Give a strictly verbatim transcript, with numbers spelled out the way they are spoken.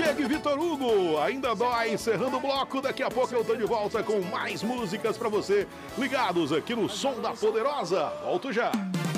Diego e Vitor Hugo, ainda dói, encerrando o bloco. Daqui a pouco eu tô de volta com mais músicas pra você, ligados aqui no Som da Poderosa. Volto já.